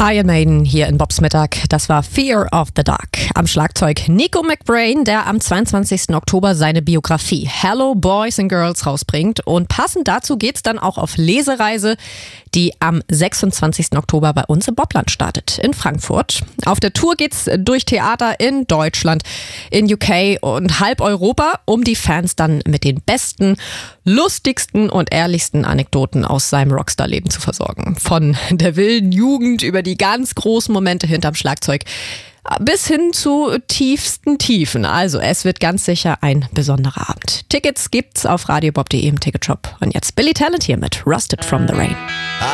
Iron Maiden hier in Bobs Mittag. Das war Fear of the Dark. Am Schlagzeug Nico McBrain, der am 22. Oktober seine Biografie Hello Boys and Girls rausbringt. Und passend dazu geht's dann auch auf Lesereise, die am 26. Oktober bei uns im Bobland startet, in Frankfurt. Auf der Tour geht's durch Theater in Deutschland, in UK und halb Europa, um die Fans dann mit den besten, lustigsten und ehrlichsten Anekdoten aus seinem Rockstar-Leben zu versorgen. Von der wilden Jugend über die ganz großen Momente hinterm Schlagzeug bis hin zu tiefsten Tiefen. Also es wird ganz sicher ein besonderer Abend. Tickets gibt's auf radiobob.de im Ticketshop. Und jetzt Billy Talent hier mit Rusted from the Rain.